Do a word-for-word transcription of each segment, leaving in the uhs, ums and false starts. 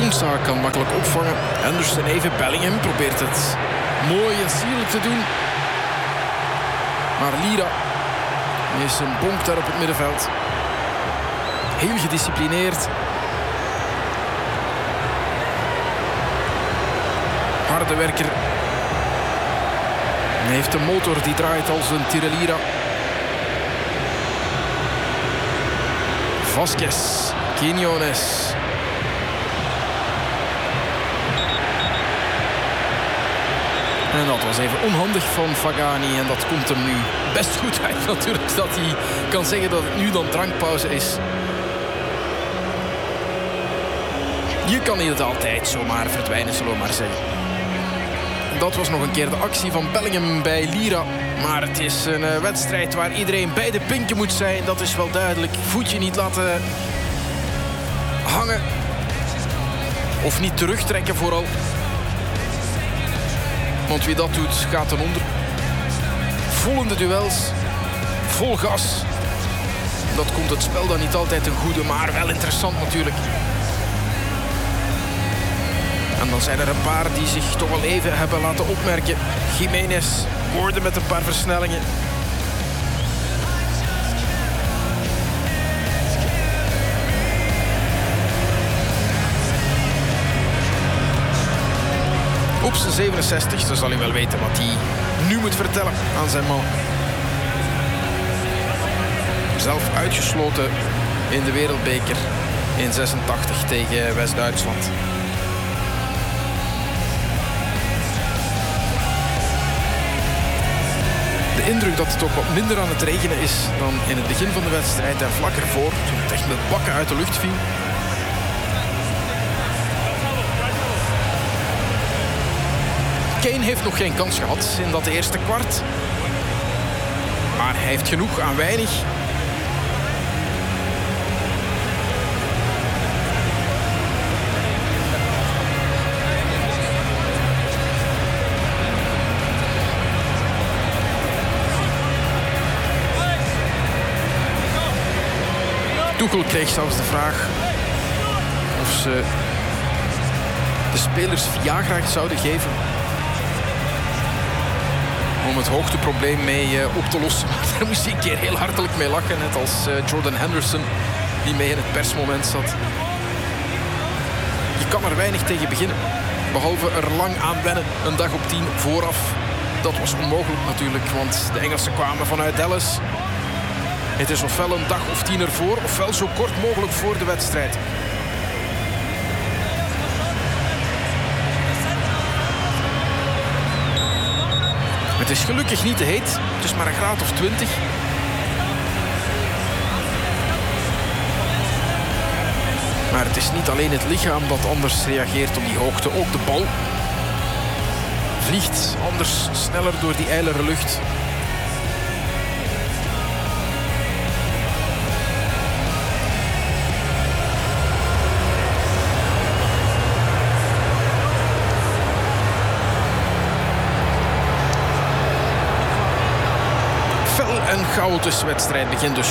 Konsa kan makkelijk opvangen. Henderson even. Bellingham probeert het mooi en sierlijk te doen. Maar Lira is een bonk daar op het middenveld. Heel gedisciplineerd. Harde werker. Hij heeft een motor die draait als een tirelira. Vasquez. Quiñones. En dat was even onhandig van Fagani. En dat komt hem nu best goed uit natuurlijk. Dat hij kan zeggen dat het nu dan drankpauze is. Je kan niet altijd zomaar verdwijnen, zullen we maar zeggen. Dat was nog een keer de actie van Bellingham bij Lira. Maar het is een uh, wedstrijd waar iedereen bij de pinken moet zijn. Dat is wel duidelijk. Voetje niet laten hangen. Of niet terugtrekken vooral. Want wie dat doet, gaat ten onder. Vol in de duels. Vol gas. Dat komt het spel dan niet altijd ten goede, maar wel interessant natuurlijk. En dan zijn er een paar die zich toch wel even hebben laten opmerken. Jiménez hoorde met een paar versnellingen. Op zijn zevenenzestigste zal hij wel weten wat hij nu moet vertellen aan zijn man. Zelf uitgesloten in de Wereldbeker in zesentachtig tegen West-Duitsland. De indruk dat het ook wat minder aan het regenen is dan in het begin van de wedstrijd en vlak ervoor, toen het echt met bakken uit de lucht viel. Kane heeft nog geen kans gehad in dat eerste kwart. Maar hij heeft genoeg aan weinig. Tuchel kreeg zelfs de vraag of ze de spelers Viagra zouden geven om het hoogteprobleem mee uh, op te lossen. Maar daar moest hij een keer heel hartelijk mee lachen. Net als uh, Jordan Henderson die mee in het persmoment zat. Je kan er weinig tegen beginnen. Behalve er lang aan wennen. Een dag op tien vooraf. Dat was onmogelijk natuurlijk. Want de Engelsen kwamen vanuit Dallas. Het is ofwel een dag of tien ervoor, ofwel zo kort mogelijk voor de wedstrijd. Het is gelukkig niet te heet. Het is maar een graad of twintig. Maar het is niet alleen het lichaam dat anders reageert op die hoogte. Ook de bal vliegt anders sneller door die ijlere lucht. Een chaotische wedstrijd begint dus.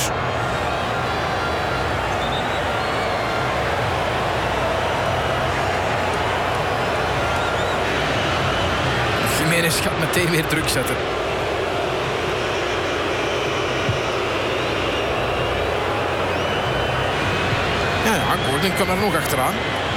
Jiménez gaat meteen weer druk zetten. Ja, ja, Gordon kan er nog achteraan.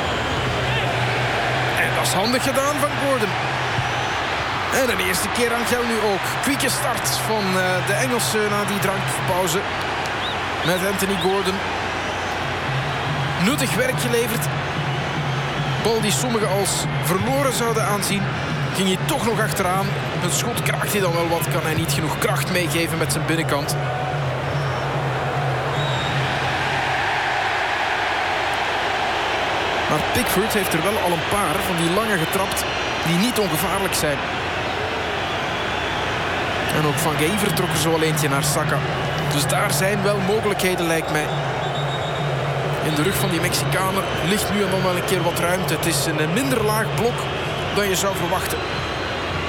En dat is handig gedaan van Gordon. En de eerste keer aan jou nu ook. Kwieke start van uh, de Engelsen na die drankpauze. Met Anthony Gordon. Nuttig werk geleverd. Bal die sommigen als verloren zouden aanzien. Ging hij toch nog achteraan. Het schot kraakt hij dan wel wat. Kan hij niet genoeg kracht meegeven met zijn binnenkant. Maar Pickford heeft er wel al een paar van die lange getrapt. Die niet ongevaarlijk zijn. En ook Van Gever trok er zo al eentje naar Saka. Dus daar zijn wel mogelijkheden, lijkt mij. In de rug van die Mexicaner ligt nu en dan wel een keer wat ruimte. Het is een minder laag blok dan je zou verwachten.